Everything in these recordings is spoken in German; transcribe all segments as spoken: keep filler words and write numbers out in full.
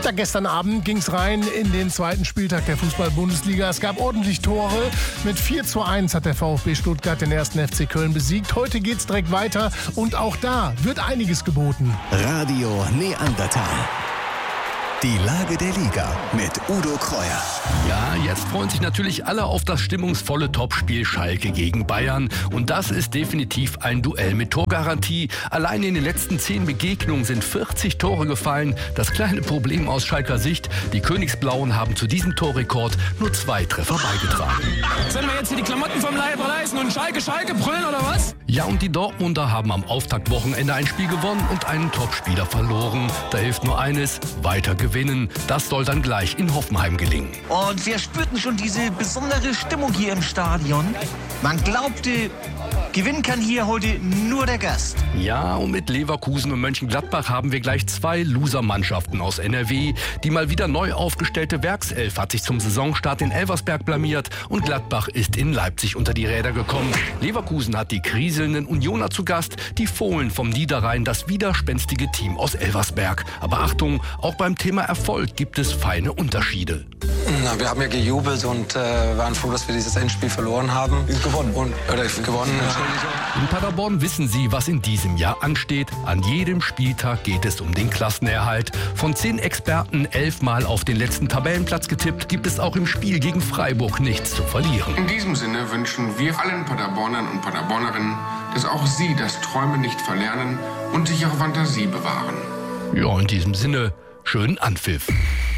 Ja, gestern Abend ging es rein in den zweiten Spieltag der Fußball-Bundesliga. Es gab ordentlich Tore. Mit vier zu eins hat der VfB Stuttgart den ersten F C Köln besiegt. Heute geht's direkt weiter und auch da wird einiges geboten. Radio Neandertal. Die Lage der Liga mit Udo Kreuer. Ja, jetzt freuen sich natürlich alle auf das stimmungsvolle Topspiel Schalke gegen Bayern. Und das ist definitiv ein Duell mit Torgarantie. Allein in den letzten zehn Begegnungen sind vierzig Tore gefallen. Das kleine Problem aus Schalker Sicht: die Königsblauen haben zu diesem Torrekord nur zwei Treffer beigetragen. Sollen wir jetzt hier die Klamotten vom Leib reißen und Schalke, Schalke brüllen oder was? Ja, und die Dortmunder haben am Auftaktwochenende ein Spiel gewonnen und einen Topspieler verloren. Da hilft nur eines: weiter gewinnen. Das soll dann gleich in Hoffenheim gelingen. Und wir spürten schon diese besondere Stimmung hier im Stadion. Man glaubte, gewinnen kann hier heute nur der Gast. Ja, und mit Leverkusen und Mönchengladbach haben wir gleich zwei Loser-Mannschaften aus N R W. Die mal wieder neu aufgestellte Werkself hat sich zum Saisonstart in Elversberg blamiert und Gladbach ist in Leipzig unter die Räder gekommen. Leverkusen hat die kriselnden Unioner zu Gast, die Fohlen vom Niederrhein, das widerspenstige Team aus Elversberg. Aber Achtung, auch beim Thema Erfolg gibt es feine Unterschiede. Na, wir haben ja gejubelt und äh, waren froh, dass wir dieses Endspiel verloren haben. Gewonnen. Und, oder gewonnen, Entschuldigung. In Paderborn wissen sie, was in diesem Jahr ansteht. An jedem Spieltag geht es um den Klassenerhalt. Von zehn Experten elfmal auf den letzten Tabellenplatz getippt, gibt es auch im Spiel gegen Freiburg nichts zu verlieren. In diesem Sinne wünschen wir allen Paderbornern und Paderbornerinnen, dass auch sie das Träumen nicht verlernen und sich ihre Fantasie bewahren. Ja, in diesem Sinne, schönen Anpfiff.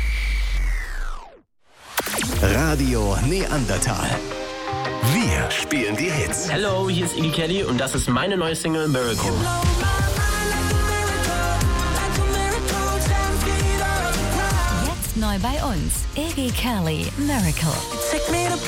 Radio Neandertal. Wir spielen die Hits. Hallo, hier ist Iggy Kelly und das ist meine neue Single Miracle. Jetzt neu bei uns, Iggy Kelly, Miracle.